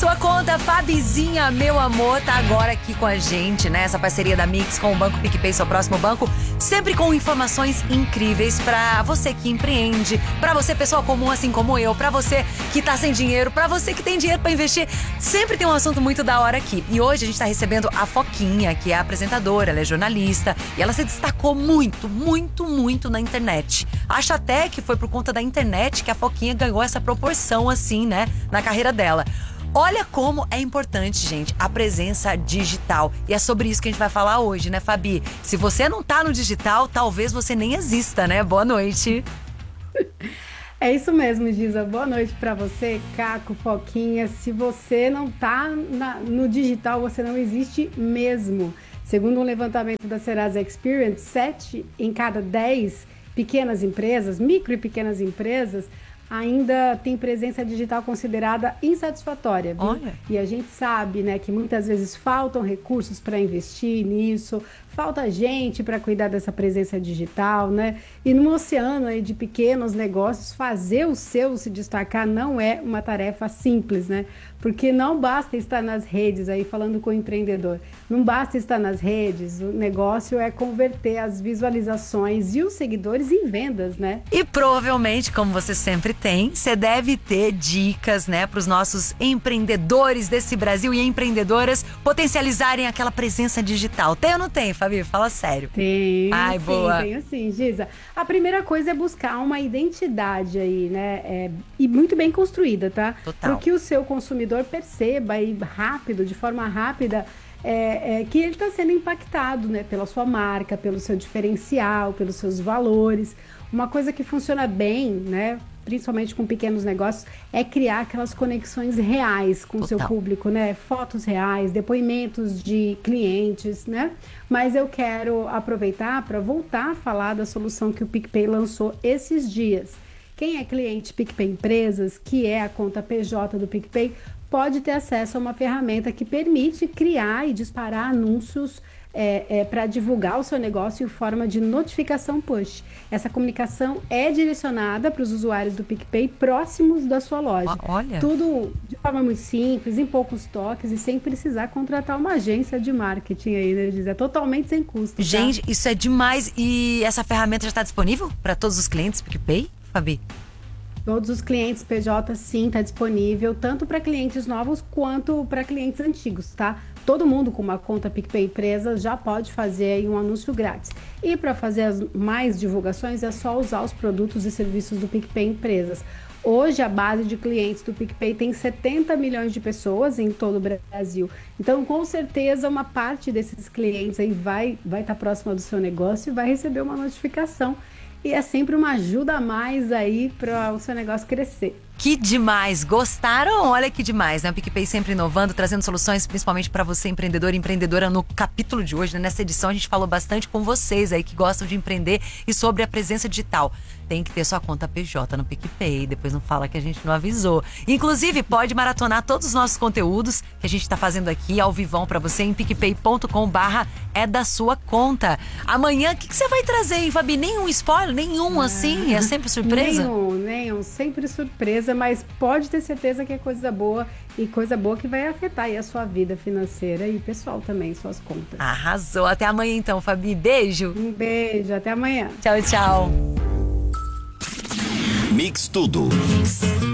sua conta, Fabizinha, meu amor, tá agora aqui com a gente, né? Essa parceria da Mix com o Banco PicPay, seu próximo banco, sempre com informações incríveis pra você que empreende, pra você, pessoa comum assim como eu, pra você que tá sem dinheiro, pra você que tem dinheiro pra investir. Sempre tem um assunto muito da hora aqui. E hoje a gente tá recebendo a Foquinha, que é a apresentadora, ela é jornalista e ela se destacou muito na internet. Acho até que foi por conta da internet que a Foquinha ganhou essa proporção assim, né, na carreira dela. Olha como é importante, gente, a presença digital. E é sobre isso que a gente vai falar hoje, né, Fabi? Se você não tá no digital, talvez você nem exista, né? Boa noite. É isso mesmo, Giza. Boa noite para você, Caco, Foquinha. Se você não tá no digital, você não existe mesmo. Segundo um levantamento da Serasa Experience, 7 em cada 10 pequenas empresas, micro e pequenas empresas, ainda tem presença digital considerada insatisfatória, viu? Olha. E a gente sabe, né, que muitas vezes faltam recursos para investir nisso, falta gente para cuidar dessa presença digital, né? E no oceano aí de pequenos negócios, fazer o seu se destacar não é uma tarefa simples, né? Porque não basta estar nas redes aí falando com o empreendedor, não basta estar nas redes, o negócio é converter as visualizações e os seguidores em vendas, né? E provavelmente, como você sempre tem, você deve ter dicas, né, para os nossos empreendedores desse Brasil e empreendedoras potencializarem aquela presença digital. Tem ou não tem, Fabi? Fala sério. Tenho, Ai, sim, boa. tenho sim, Giza. A primeira coisa é buscar uma identidade aí, né? E muito bem construída, tá? Total. Para que o seu consumidor perceba aí rápido, de forma rápida, que ele está sendo impactado, né? Pela sua marca, pelo seu diferencial, pelos seus valores. Uma coisa que funciona bem, né? Principalmente com pequenos negócios, é criar aquelas conexões reais com o seu público, né? Fotos reais, depoimentos de clientes, né? Mas eu quero aproveitar para voltar a falar da solução que o PicPay lançou esses dias. Quem é cliente PicPay Empresas, que é a conta PJ do PicPay, pode ter acesso a uma ferramenta que permite criar e disparar anúncios para divulgar o seu negócio em forma de notificação push. Essa comunicação é direcionada para os usuários do PicPay próximos da sua loja. Olha. Tudo de forma muito simples, em poucos toques e sem precisar contratar uma agência de marketing aí, né, Giz? É totalmente sem custo. Tá? Gente, isso é demais. E essa ferramenta já está disponível para todos os clientes PicPay, Fabi? Todos os clientes PJ, sim, está disponível, tanto para clientes novos quanto para clientes antigos, tá? Todo mundo com uma conta PicPay Empresa já pode fazer aí um anúncio grátis. E para fazer as mais divulgações é só usar os produtos e serviços do PicPay Empresas. Hoje a base de clientes do PicPay tem 70 milhões de pessoas em todo o Brasil. Então, com certeza, uma parte desses clientes aí vai estar próxima do seu negócio e vai receber uma notificação. E é sempre uma ajuda a mais aí para o seu negócio crescer. Que demais! Gostaram? Olha que demais, né? O PicPay sempre inovando, trazendo soluções principalmente para você, empreendedor e empreendedora. No capítulo de hoje, né? Nessa edição, a gente falou bastante com vocês aí que gostam de empreender e sobre a presença digital. Tem que ter sua conta PJ no PicPay, depois não fala que a gente não avisou. Inclusive, pode maratonar todos os nossos conteúdos que a gente tá fazendo aqui ao vivão para você em picpay.com/é da sua conta. Amanhã, o que você vai trazer, hein, Fabi? Nenhum spoiler? Nenhum, assim? É sempre surpresa? Nenhum, sempre surpresa, mas pode ter certeza que é coisa boa e coisa boa que vai afetar aí a sua vida financeira e pessoal também, suas contas. Arrasou. Até amanhã então, Fabi. Beijo. Um beijo, até amanhã. Tchau, tchau. Mix Tudo.